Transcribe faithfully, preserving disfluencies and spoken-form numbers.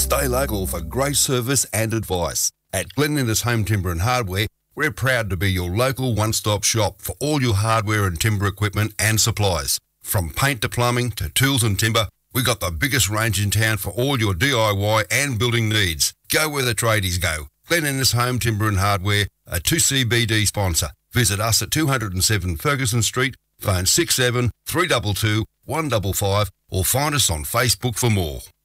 Stay local for great service and advice. At Glen Innes Home Timber and Hardware, we're proud to be your local one-stop shop for all your hardware and timber equipment and supplies. From paint to plumbing to tools and timber, we've got the biggest range in town for all your D I Y and building needs. Go where the tradies go. Glen Innes Home Timber and Hardware, a two C B D sponsor. Visit us at two oh seven Ferguson Street, phone six seven three two two one five five or find us on Facebook for more.